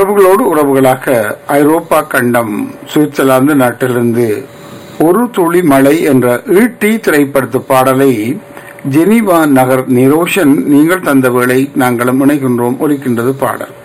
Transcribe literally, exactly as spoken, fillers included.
உறவுகளோடு உறவுகளாக ஐரோப்பா கண்டம் சுவிட்சர்லாந்து நாட்டிலிருந்து ஒரு துளி மழை என்ற ஈட்டி திரைப்படத்து பாடலை ஜெனீவா நகர் நிரோஷன் நீங்கள் தந்த வேளை நாங்களும் இணைகின்றோம் ஒலிக்கின்றது பாடல்.